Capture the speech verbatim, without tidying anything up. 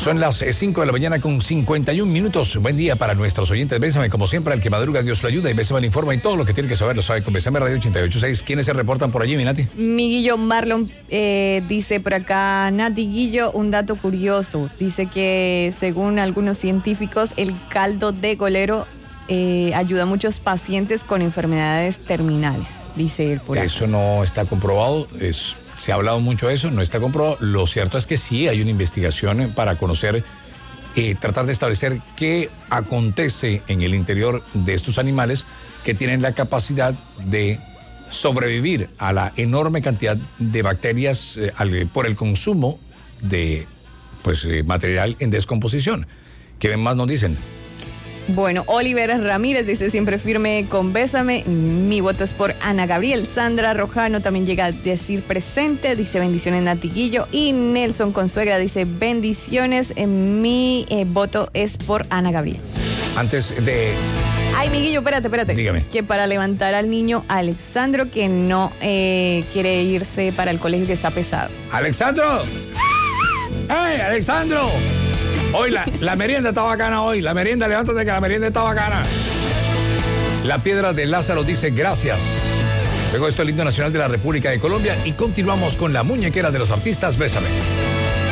Son las cinco de la mañana con cincuenta y un minutos. Buen día para nuestros oyentes. Bésame, como siempre, al que madruga, Dios lo ayuda. Y Bésame le informa y todo lo que tiene que saber lo sabe con Bésame Radio ochenta y ocho punto seis. ¿Quiénes se reportan por allí, mi Nati? Miguillo Marlon eh, dice por acá, Nati Guillo, un dato curioso. Dice que según algunos científicos, el caldo de golero eh, ayuda a muchos pacientes con enfermedades terminales. Dice él por acá. Eso no está comprobado. Es... Se ha hablado mucho de eso, no está comprobado. Lo cierto es que sí hay una investigación para conocer, eh, tratar de establecer qué acontece en el interior de estos animales que tienen la capacidad de sobrevivir a la enorme cantidad de bacterias eh, al, por el consumo de pues, eh, material en descomposición. ¿Qué más nos dicen? Bueno, Oliver Ramírez dice siempre firme con Bésame. Mi voto es por Ana Gabriel. Sandra Rojano también llega a decir presente. Dice bendiciones Nati Guillo. Y Nelson Consuegra dice bendiciones. Mi eh, voto es por Ana Gabriel. Antes de... Ay, Miguillo, espérate, espérate. Dígame. Que para levantar al niño Alexandro que no eh, quiere irse para el colegio que está pesado. ¡Alexandro! ¡Hey, Alexandro! Hoy la, la merienda está bacana hoy. La merienda, levántate que la merienda está bacana. La Piedra de Lázaro dice gracias. Luego esto el himno nacional de la República de Colombia y continuamos con la muñequera de los artistas. Bésame.